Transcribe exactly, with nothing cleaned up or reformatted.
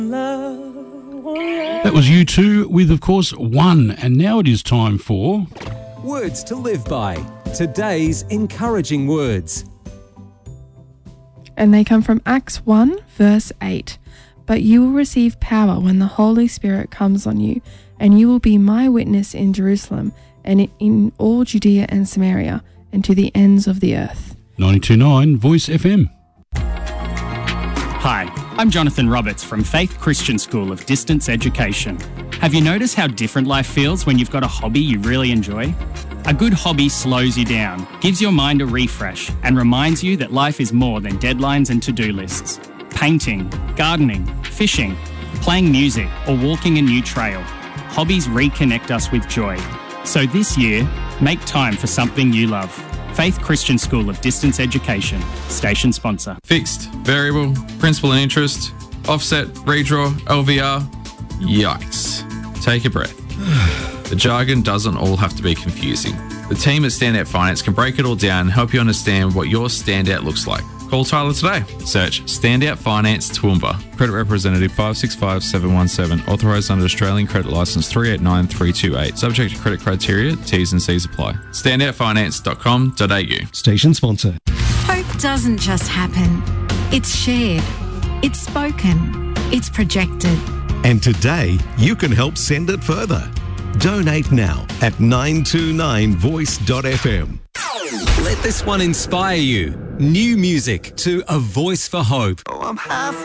That was U two with, of course, One. And now it is time for... Words to live by. Today's encouraging words. And they come from Acts one, verse eight. But you will receive power when the Holy Spirit comes on you, and you will be my witness in Jerusalem and in all Judea and Samaria and to the ends of the earth. ninety-two point nine Voice F M. Hi, I'm Jonathan Roberts from Faith Christian School of Distance Education. Have you noticed how different life feels when you've got a hobby you really enjoy? A good hobby slows you down, gives your mind a refresh, and reminds you that life is more than deadlines and to-do lists. Painting, gardening, fishing, playing music, or walking a new trail. Hobbies reconnect us with joy. So this year, make time for something you love. Faith Christian School of Distance Education, station sponsor. Fixed, variable, principal and interest, offset, redraw, L V R. Yikes. Take a breath. The jargon doesn't all have to be confusing. The team at Standout Finance can break it all down and help you understand what your standout looks like. Call Tyler today. Search Standout Finance Toowoomba. Credit representative five six five seven one seven. Authorised under Australian Credit Licence three eight nine three two eight. Subject to credit criteria. T's and C's apply. standout finance dot com dot a u. Station sponsor. Hope doesn't just happen. It's shared. It's spoken. It's projected. And today, you can help send it further. Donate now at nine two nine voice dot f m. Let this one inspire you. New music to A Voice for Hope. Oh, I'm half